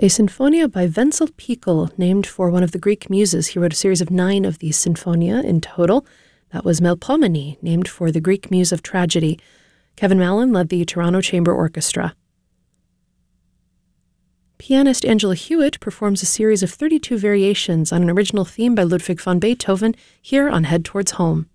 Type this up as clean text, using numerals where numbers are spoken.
A sinfonia by Wenzel Pickel, named for one of the Greek muses. He wrote a series of 9 of these sinfonia in total. That was Melpomene, named for the Greek muse of tragedy. Kevin Mallon led the Toronto Chamber Orchestra. Pianist Angela Hewitt performs a series of 32 variations on an original theme by Ludwig van Beethoven here on Head Towards Home.